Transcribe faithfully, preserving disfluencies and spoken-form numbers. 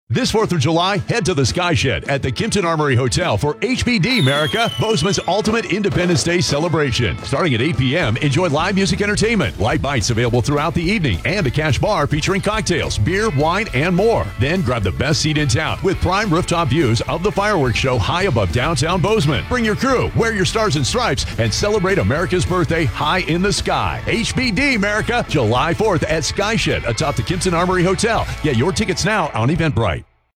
This fourth of July, head to the Sky Shed at the Kimpton Armory Hotel for H B D America, Bozeman's ultimate Independence Day celebration. Starting at eight p.m., enjoy live music entertainment, light bites available throughout the evening, and a cash bar featuring cocktails, beer, wine, and more. Then grab the best seat in town with prime rooftop views of the fireworks show high above downtown Bozeman. Bring your crew, wear your stars and stripes, and celebrate America's birthday high in the sky. H B D America, July fourth at Sky Shed atop the Kimpton Armory Hotel. Get your tickets now on Eventbrite.